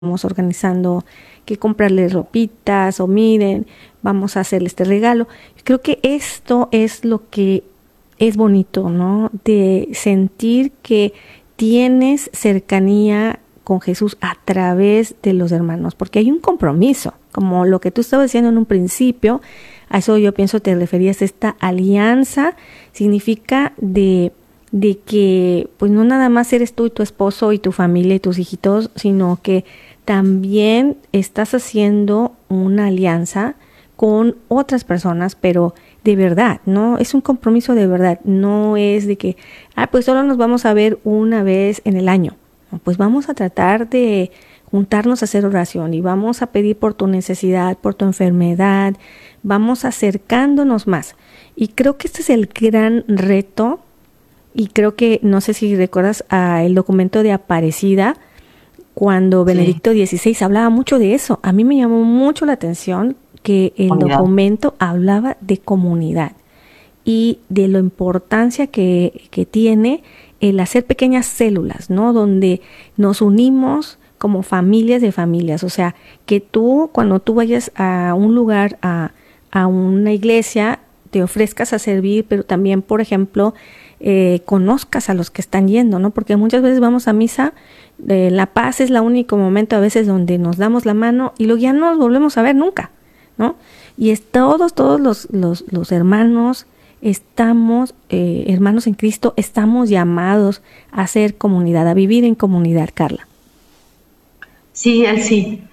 Vamos organizando que comprarles ropitas o miren, vamos a hacerle este regalo. Creo que esto es lo que es bonito, ¿no? De sentir que tienes cercanía con Jesús a través de los hermanos, porque hay un compromiso, como lo que tú estabas diciendo en un principio. A eso yo pienso te referías. Esta alianza significa de que pues no nada más eres tú y tu esposo y tu familia y tus hijitos, sino que también estás haciendo una alianza con otras personas, pero de verdad, ¿no? Es un compromiso de verdad, no es de que, pues solo nos vamos a ver una vez en el año. Pues vamos a tratar de juntarnos a hacer oración y vamos a pedir por tu necesidad, por tu enfermedad, vamos acercándonos más. Y creo que este es el gran reto, y creo que, no sé si recuerdas el documento de Aparecida, cuando Benedicto XVI hablaba mucho de eso. A mí me llamó mucho la atención que el documento hablaba de comunidad y de la importancia que tiene el hacer pequeñas células, ¿no? Donde nos unimos como familias de familias. O sea, que tú, cuando tú vayas a un lugar, a una iglesia, te ofrezcas a servir, pero también, por ejemplo, conozcas a los que están yendo, ¿no? Porque muchas veces vamos a misa, la paz es el único momento a veces donde nos damos la mano y luego ya no nos volvemos a ver nunca, ¿no? Y todos los hermanos estamos, hermanos en Cristo, estamos llamados a ser comunidad, a vivir en comunidad, Carla. Sí, Elsie.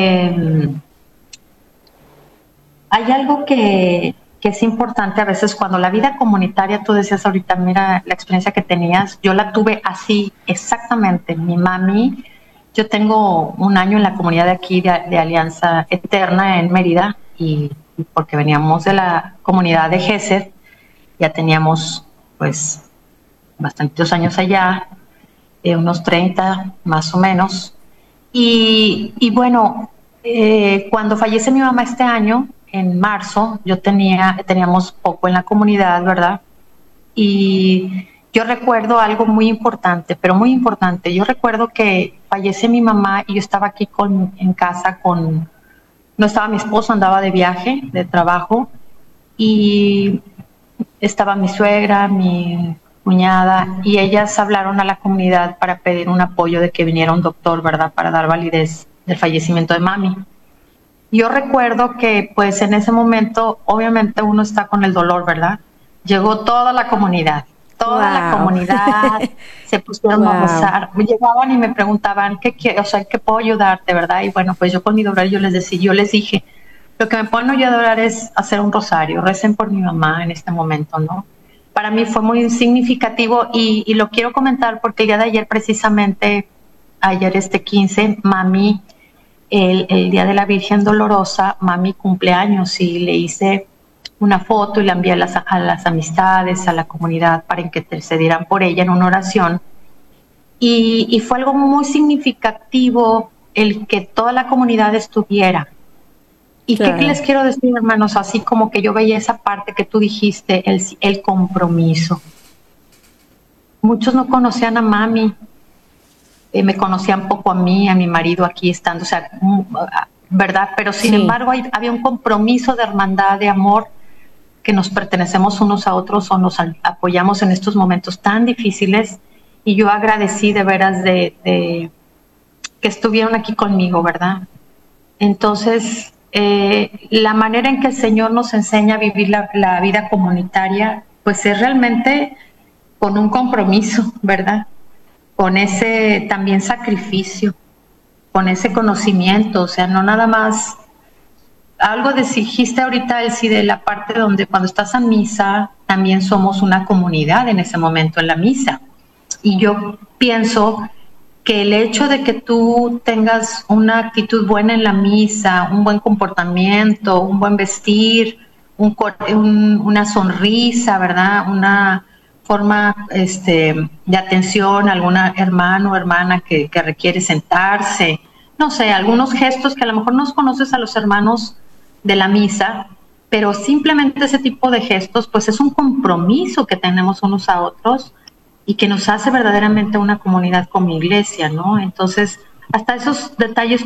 Hay algo que es importante a veces cuando la vida comunitaria, tú decías ahorita, mira la experiencia que tenías, yo la tuve así exactamente. Mi mami, yo tengo un año en la comunidad de aquí de Alianza Eterna en Mérida, y porque veníamos de la comunidad de Gesed, ya teníamos pues bastantes años allá, unos 30 más o menos, y bueno, cuando fallece mi mamá este año, en marzo, teníamos poco en la comunidad, ¿verdad? Y yo recuerdo algo muy importante, pero muy importante. Yo recuerdo que fallece mi mamá y yo estaba aquí en casa no estaba mi esposo, andaba de viaje, de trabajo, y estaba mi suegra, mi cuñada, y ellas hablaron a la comunidad para pedir un apoyo de que viniera un doctor, ¿verdad? Para dar validez del fallecimiento de mami. Yo recuerdo que pues en ese momento obviamente uno está con el dolor, ¿verdad? Llegó toda la comunidad se pusieron a rezar, me llegaban y me preguntaban ¿qué puedo ayudarte, verdad? Y bueno, pues yo con mi dolor yo les dije, lo que me pueden ayudar es hacer un rosario, recen por mi mamá en este momento, ¿no? Para mí fue muy significativo y lo quiero comentar porque el día de ayer precisamente, ayer 15, mami, el día de la Virgen Dolorosa, mami cumpleaños y le hice una foto y la envié a las amistades, a la comunidad para que intercedieran por ella en una oración. Y fue algo muy significativo el que toda la comunidad estuviera. ¿Y claro, qué les quiero decir, hermanos? Así como que yo veía esa parte que tú dijiste, el compromiso. Muchos no conocían a mami, me conocían poco a mí, a mi marido aquí estando, o sea, ¿verdad? Pero sin embargo había un compromiso de hermandad, de amor, que nos pertenecemos unos a otros o nos apoyamos en estos momentos tan difíciles, y yo agradecí de veras de que estuvieron aquí conmigo, ¿verdad? Entonces, la manera en que el Señor nos enseña a vivir la vida comunitaria, pues es realmente con un compromiso, ¿verdad? Con ese también sacrificio, con ese conocimiento, o sea, no nada más, algo dijiste ahorita, Elsie, de la parte donde cuando estás en misa, también somos una comunidad en ese momento en la misa. Y yo pienso que el hecho de que tú tengas una actitud buena en la misa, un buen comportamiento, un buen vestir, una sonrisa, ¿verdad? Una forma de atención a algún hermano o hermana que requiere sentarse, no sé, algunos gestos que a lo mejor no conoces a los hermanos de la misa, pero simplemente ese tipo de gestos pues es un compromiso que tenemos unos a otros y que nos hace verdaderamente una comunidad como iglesia, ¿no? Entonces hasta esos detalles